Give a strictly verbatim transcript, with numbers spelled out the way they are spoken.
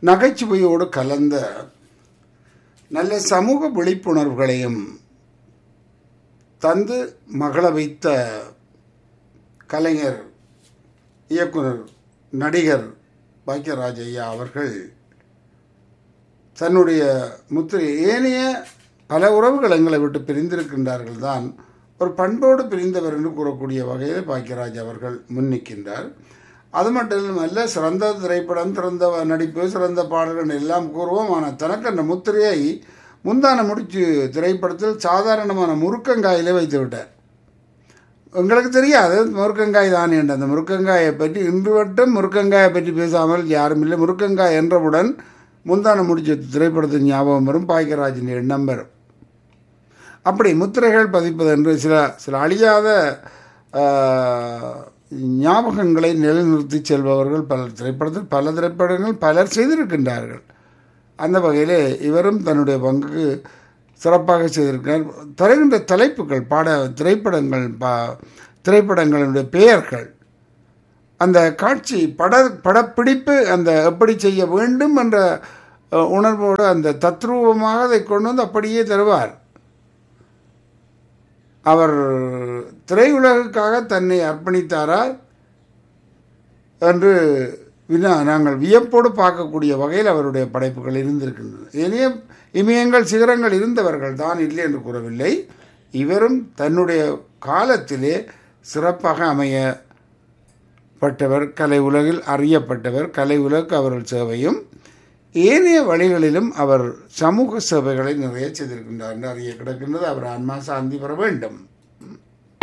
நகைச்சுவையோடு கலந்த நல்ல சமூக விழிப்புணர்வுகளையும் தந்து மகள வைத்த கலைஞர், இயக்குனர், நடிகர் பாக்கியராஜ் ஐயா அவர்கள் தன்னுடைய முத்திரை ஏனைய பல உறவுகள் எங்களை விட்டு பிரிந்திருக்கின்றார்கள் தான், ஒரு பண்போடு பிரிந்தவர் என்று கூறக்கூடிய வகையில் பாக்கியராஜ் அவர்கள் முன்னிக்கின்றார். அது மட்டுமல்ல, சிறந்த திரைப்படம், சிறந்த நடிப்பு, சிறந்த பாடல்கள் எல்லாம் கூறுவோம். ஆனால் தனக்கு அந்த முத்திரையை முந்தான முடிச்சு திரைப்படத்தில் சாதாரணமான முருக்கங்காயிலே வைத்து விட்டார். உங்களுக்கு தெரியாது முருக்கங்காய் தான் என்ற அந்த முருக்கங்காயை பற்றி இன்று வட்டம் முருக்கங்காயை பற்றி பேசாமல் யாரும் இல்லை. முருக்கங்காய் என்றவுடன் முந்தான முடிச்ச திரைப்படத்தின் ஞாபகம் வரும், பாக்கியராஜின் எண்ணம் வரும். அப்படி முத்திரைகள் பதிப்பது என்று சில சில அழியாத ஞாபகங்களை நிலைநிறுத்தி செல்பவர்கள் பலர் திரைப்படத்தில் பல திரைப்படங்கள் பலர் செய்திருக்கின்றார்கள். அந்த வகையில் இவரும் தன்னுடைய பங்குக்கு சிறப்பாக செய்திருக்கிறார். தருகின்ற தலைப்புகள், பாட திரைப்படங்கள், பா திரைப்படங்களுடைய பெயர்கள், அந்த காட்சி பட படப்பிடிப்பு அந்த எப்படி செய்ய வேண்டும் என்ற உணர்வோடு அந்த தத்ரூபமாக அதை கொண்டு வந்து அப்படியே தருவார். அவர் திரையுலகுக்காக தன்னை அர்ப்பணித்தாரா என்று வினா நாங்கள் வியப்போடு பார்க்கக்கூடிய வகையில் அவருடைய படைப்புகள் இருந்திருக்கின்றன. இனிய இமயங்கள் சிகரங்கள் இருந்தவர்கள் தான், இல்லை என்று கூறவில்லை. இவரும் தன்னுடைய காலத்திலே சிறப்பாக அமையப்பட்டவர், கலை உலகில் அறியப்பட்டவர். கலை உலகு அவர்கள் சேவையும் ஏனைய வழிகளிலும் அவர் சமூக சேவைகளை நிறைய செய்திருக்கின்றார் என்று அறிய கிடக்கின்றது. அவர் ஆன்மா சாந்தி பெற வேண்டும்.